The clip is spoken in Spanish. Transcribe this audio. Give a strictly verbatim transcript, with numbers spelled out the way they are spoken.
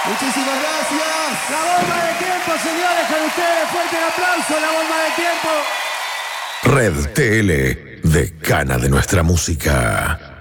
Muchísimas gracias. La bomba de tiempo, señores, con ustedes. Fuerte el aplauso, la bomba de tiempo. Red T L, decana de nuestra música.